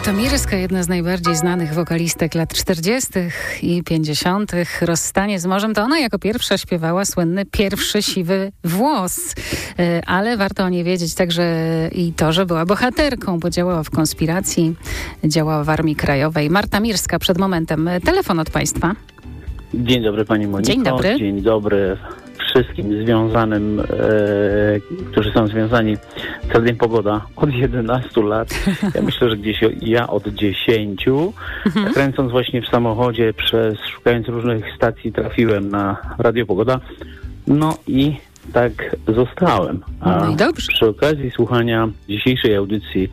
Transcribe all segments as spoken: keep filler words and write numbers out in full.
Marta Mirska, jedna z najbardziej znanych wokalistek lat czterdziestych i pięćdziesiątych. Rozstanie z morzem to ona jako pierwsza śpiewała słynny Pierwszy siwy włos. Ale warto o niej wiedzieć także i to, że była bohaterką, bo działała w konspiracji, działała w Armii Krajowej. Marta Mirska przed momentem. Telefon od państwa. Dzień dobry pani Moniko. Dzień dobry. Dzień dobry wszystkim związanym, e, którzy są związani z Radiem Pogoda od jedenastu lat. Ja myślę, że gdzieś ja od dziesięciu. Mhm. Kręcąc właśnie w samochodzie, przez szukając różnych stacji, trafiłem na Radio Pogoda. No i tak zostałem. A no i dobrze. Przy okazji słuchania dzisiejszej audycji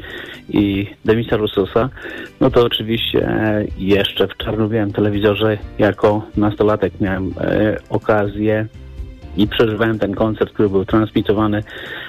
i Demisa Rossosa, no to oczywiście jeszcze w czarno-białym telewizorze jako nastolatek miałem e, okazję i przeżywałem ten koncert, który był transmitowany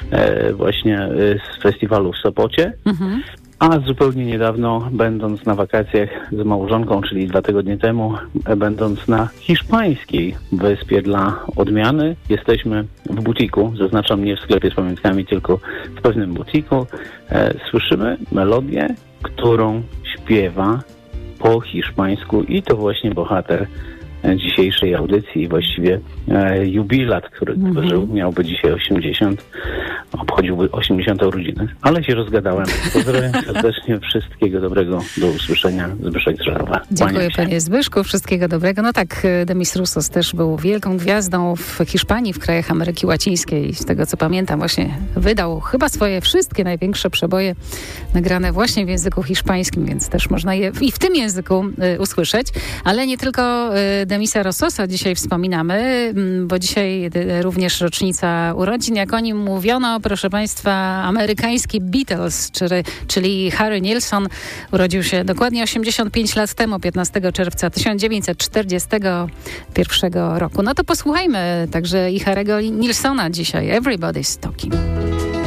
e, właśnie e, z festiwalu w Sopocie. Mhm. A zupełnie niedawno, będąc na wakacjach z małżonką, czyli dwa tygodnie temu, będąc na hiszpańskiej wyspie dla odmiany, jesteśmy w butiku, zaznaczam nie w sklepie z pamiątkami, tylko w pewnym butiku, e, słyszymy melodię, którą śpiewa po hiszpańsku i to właśnie bohater dzisiejszej audycji, właściwie e, jubilat, który mm-hmm. żył, miałby dzisiaj osiemdziesiąt, obchodziłby osiemdziesiąte urodziny, ale się rozgadałem. Pozdrawiam serdecznie, wszystkiego dobrego, do usłyszenia. Zbyszek z Żarowa. Dziękuję panie Zbyszku, wszystkiego dobrego. No tak, Demis Roussos też był wielką gwiazdą w Hiszpanii, w krajach Ameryki Łacińskiej. Z tego co pamiętam, właśnie wydał chyba swoje wszystkie największe przeboje nagrane właśnie w języku hiszpańskim, więc też można je i w tym języku y, usłyszeć, ale nie tylko y, Demisa Rossosa dzisiaj wspominamy, bo dzisiaj również rocznica urodzin. Jak o nim mówiono, proszę państwa, amerykański Beatles, czyli, czyli Harry Nilsson, urodził się dokładnie osiemdziesiąt pięć lat temu, piętnastego czerwca tysiąc dziewięćset czterdziestego pierwszego roku. No to posłuchajmy także i Harry'ego Nilssona dzisiaj. Everybody's Talking.